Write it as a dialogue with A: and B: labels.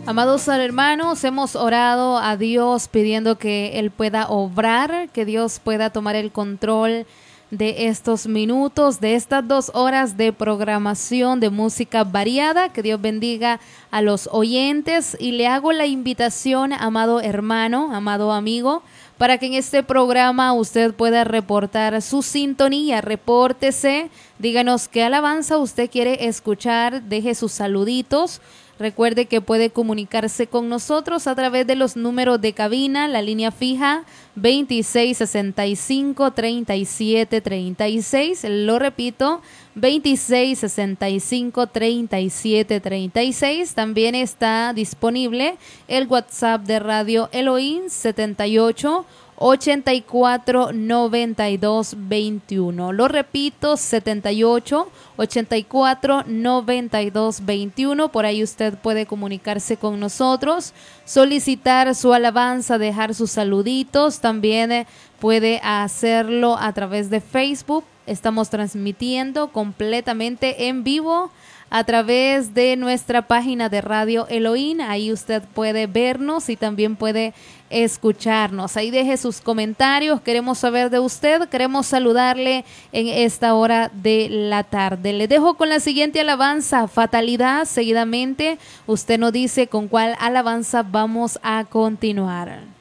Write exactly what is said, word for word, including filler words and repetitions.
A: Amados hermanos, hemos orado a Dios pidiendo que Él pueda obrar, que Dios pueda tomar el control de estos minutos, de estas dos horas de programación de música variada. Que Dios bendiga a los oyentes y le hago la invitación, amado hermano, amado amigo, para que en este programa usted pueda reportar su sintonía. Repórtese, díganos qué alabanza usted quiere escuchar, deje sus saluditos. Recuerde que puede comunicarse con nosotros a través de los números de cabina, la línea fija veintiséis sesenta y cinco, treinta y siete treinta y seis. Lo repito, veintiséis sesenta y cinco, treinta y siete treinta y seis. También está disponible el WhatsApp de Radio Elohim setenta y ocho, ochenta y cuatro, noventa y dos, veintiuno. Lo repito, setenta y ocho, ochenta y cuatro, noventa y dos, veintiuno. Por ahí usted puede comunicarse con nosotros, solicitar su alabanza, dejar sus saluditos. También eh, puede hacerlo a través de Facebook. Estamos transmitiendo completamente en vivo a través de nuestra página de Radio Elohim. Ahí usted puede vernos y también puede escucharnos. Ahí deje sus comentarios, queremos saber de usted, queremos saludarle en esta hora de la tarde. Le dejo con la siguiente alabanza, Fatalidad. Seguidamente usted nos dice con cuál alabanza vamos a continuar.